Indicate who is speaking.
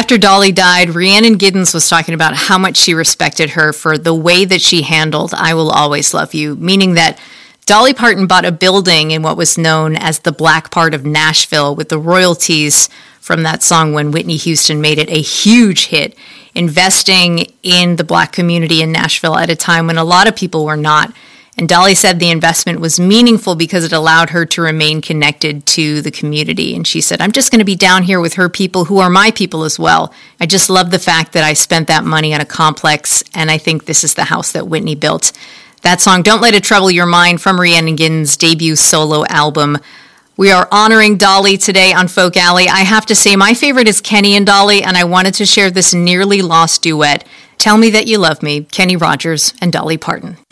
Speaker 1: after Dolly died, Rhiannon Giddens was talking about how much she respected her for the way that she handled I Will Always Love You, meaning that Dolly Parton bought a building in what was known as the black part of Nashville with the royalties from that song when Whitney Houston made it a huge hit, investing in the black community in Nashville at a time when a lot of people were not. And Dolly said the investment was meaningful because it allowed her to remain connected to the community. And she said, I'm just going to be down here with her people who are my people as well. I just love the fact that I spent that money on a complex, and I think this is the house that Whitney built. That song, Don't Let It Trouble Your Mind, from Rhiannon Giddens' debut solo album. We are honoring Dolly today on Folk Alley. I have to say, my favorite is Kenny and Dolly, and I wanted to share this nearly lost duet, Tell Me That You Love Me, Kenny Rogers and Dolly Parton.